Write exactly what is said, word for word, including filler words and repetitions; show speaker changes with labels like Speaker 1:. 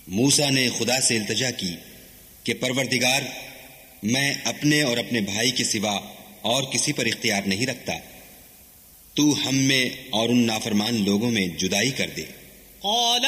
Speaker 1: मूसा ने खुदा से इल्तिजा की कि परवरदिगार, मैं अपने और अपने भाई के सिवा और किसी पर इख्तियार नहीं रखता, तू हम में और उन नाफरमान लोगों में जुदाई कर दे।